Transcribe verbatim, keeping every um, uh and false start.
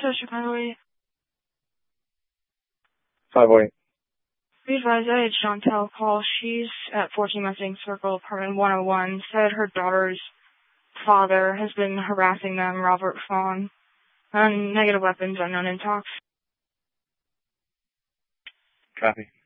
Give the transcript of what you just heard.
to Chicago eight. five oh eight. Be advised, I had Chantel call. She's at fourteen Mustang Circle, apartment one oh one. Said her daughter's father has been harassing them, Robert Fawn. Um, negative weapons, unknown in talks. Copy.